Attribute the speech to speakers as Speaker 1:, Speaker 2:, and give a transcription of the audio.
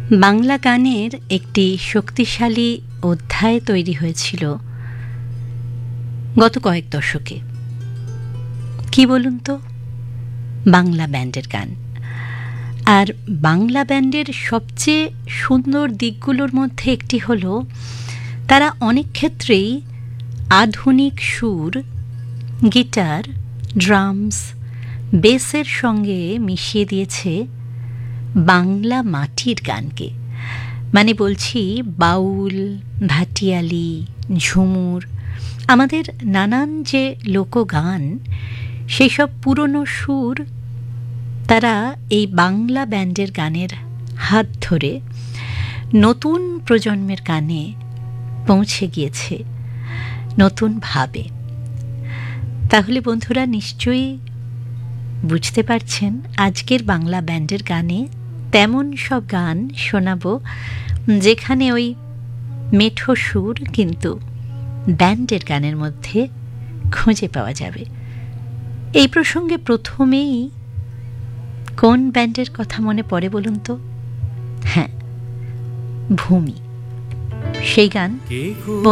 Speaker 1: বাংলা গানের একটি শক্তিশালী অধ্যায় তৈরি হয়েছিল গত কয়েক দশকে। কি বলুন তো, বাংলা ব্যান্ডের গান। আর বাংলা ব্যান্ডের সবচেয়ে সুন্দর দিকগুলোর মধ্যে একটি হলো তারা অনেক ক্ষেত্রেই আধুনিক সুর, গিটার, ড্রামস, বেসের সঙ্গে মিশিয়ে দিয়েছে বাংলা মাটির গানকে। মানে বলছি বাউল, ভাটিয়ালি, ঝুমুর, আমাদের নানান যে লোকগান, সেই সব পুরনো সুর তারা এই বাংলা ব্যান্ডের গানের হাত ধরে নতুন প্রজন্মের গানে পৌঁছে গিয়েছে নতুনভাবে। তাহলে বন্ধুরা নিশ্চয়ই বুঝতে পারছেন আজকের বাংলা ব্যান্ডের গানে তেমন সব গান শোনাবো যেখানে ওই মেঠো সুর কিন্তু ব্যান্ডের গানের মধ্যে খুঁজে পাওয়া যাবে। এই প্রসঙ্গে প্রথমেই কোন ব্যান্ডের কথা মনে পড়ে বলুন তো? হ্যাঁ, ভূমি। সেই গান